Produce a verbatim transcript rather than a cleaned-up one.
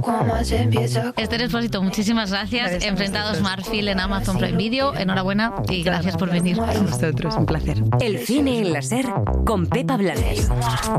Esther Expósito, muchísimas gracias. Gracias a Enfrentados vosotros. Marfil en Amazon Prime Video. Enhorabuena y gracias por venir. A vosotros, un placer. El cine en la SER con Pepa Blanes.